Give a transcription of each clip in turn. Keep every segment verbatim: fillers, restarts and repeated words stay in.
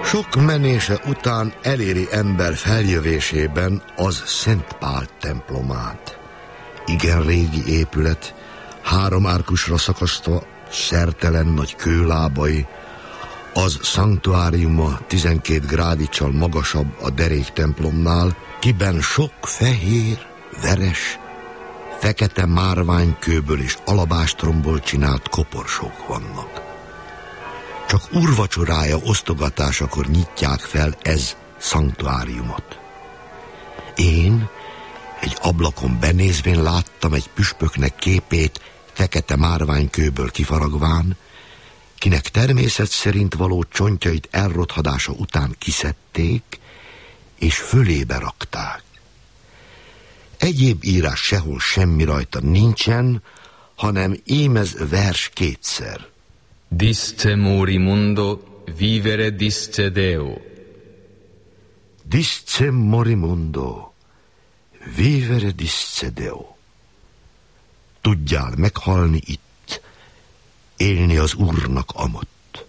Sok menése után eléri ember feljövésében az Szent Pál templomát. Igen régi épület, három árkusra szakasztva, szertelen nagy kőlábai, az szanktuáriuma tizenkét grádicsal magasabb a derék templomnál, kiben sok fehér, veres, fekete márványkőből és alabástromból csinált koporsók vannak. Csak úrvacsorája osztogatásakor nyitják fel ez szanktuáriumot. Én egy ablakon benézvén láttam egy püspöknek képét fekete márványkőből kifaragván, kinek természet szerint való csontjait elrothadása után kiszedték, és fölébe rakták. Egyéb írás sehol semmi rajta nincsen, hanem ímez vers kétszer. Disce morimundo vivere disce Deo. Disce morimundo vivere disce Deo. Tudjál meghalni itt, élni az Úrnak amott.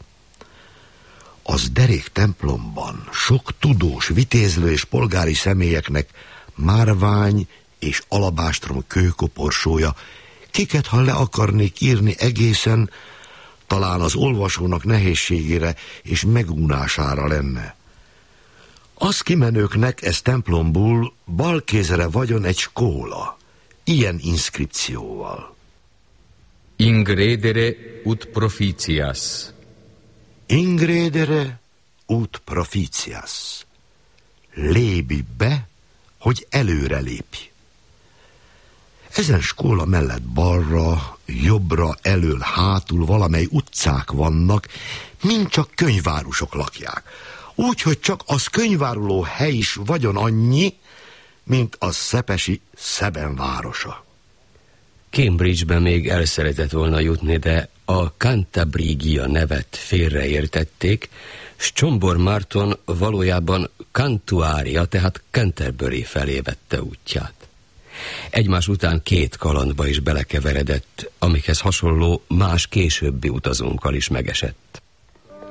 Az derék templomban sok tudós, vitézlő és polgári személyeknek márvány és alabástrom kőkoporsója, kiket ha le akarnék írni egészen, talán az olvasónak nehézségére és megúnására lenne. Az kimenőknek ez templomból balkézre vagyon egy skóla, ilyen inszkripcióval. Ingredere ut propitias. Ingredere ut propitias. Lépj be, hogy előre lépj. Ezen skóla mellett balra, jobbra, elől, hátul valamely utcák vannak, mind csak könyvárusok lakják. Úgyhogy csak az könyváruló hely is vagyon annyi, mint a szepesi Szeben városa. Cambridge-be még el szeretett volna jutni, de a Cantabrigia nevet félreértették, s Csombor Márton valójában Cantuária, tehát Canterbury felé vette útját. Egymás után két kalandba is belekeveredett, amikhez hasonló más későbbi utazónkkal is megesett.